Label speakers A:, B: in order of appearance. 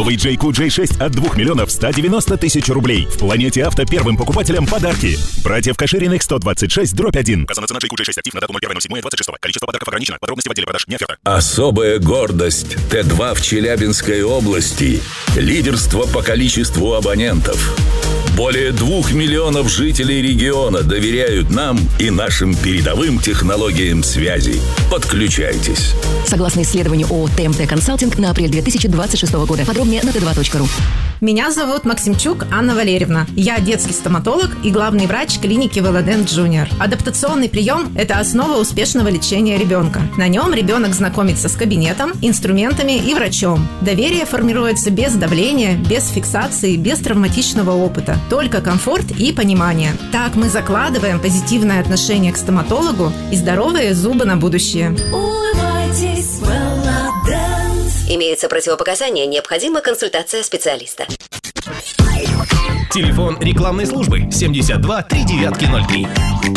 A: Новый JQ J6 от 2 миллионов 190 тысяч рублей. В Планете Авто первым покупателям подарки. Братьев Кашириных 126/1.
B: Указана цена JQ J6 актив на дату 01.07.26. Количество подарков ограничено. Подробности в отделе продаж. Не оферта.
C: Особая гордость Т2 в Челябинской области. Лидерство по количеству абонентов. Более 2 миллионов жителей региона доверяют нам и нашим передовым технологиям связи. Подключайтесь.
D: Согласно исследованию ООО ТМТ Консалтинг на апрель 2026 года. Подробнее на t2.ru.
E: Меня зовут Максимчук Анна Валерьевна. Я детский стоматолог и главный врач клиники Велодент Junior. Адаптационный прием – это основа успешного лечения ребенка. На нем ребенок знакомится с кабинетом, инструментами и врачом. Доверие формируется без давления, без фиксации, без травматичного опыта. Только комфорт и понимание. Так мы закладываем позитивное отношение к стоматологу и здоровые зубы на будущее.
F: Улыбайтесь, Велодент.
G: Имеются противопоказания, необходима консультация специалиста.
H: Телефон рекламной службы 72 3903.